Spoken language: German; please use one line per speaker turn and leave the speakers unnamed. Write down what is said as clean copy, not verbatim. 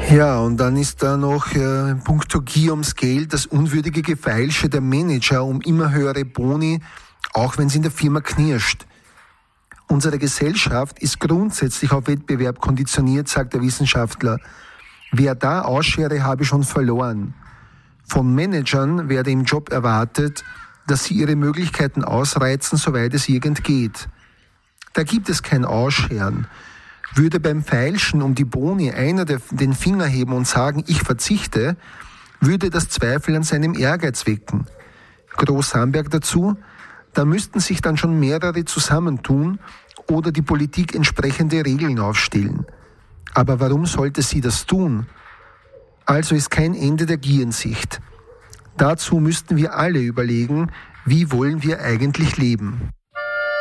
Ja, und dann ist da noch puncto Gier ums Geld das unwürdige Gefeilsche der Manager um immer höhere Boni, auch wenn es in der Firma knirscht. Unsere Gesellschaft ist grundsätzlich auf Wettbewerb konditioniert, sagt der Wissenschaftler. Wer da ausschere, habe schon verloren. Von Managern werde im Job erwartet, dass sie ihre Möglichkeiten ausreizen, soweit es irgend geht. Da gibt es kein Ausscheren. Würde beim Feilschen um die Boni einer den Finger heben und sagen, ich verzichte, würde das Zweifel an seinem Ehrgeiz wecken. Groß Hamburg dazu, da müssten sich dann schon mehrere zusammentun oder die Politik entsprechende Regeln aufstellen. Aber warum sollte sie das tun? Also ist kein Ende der Gier in Sicht. Dazu müssten wir alle überlegen, wie wollen wir eigentlich leben?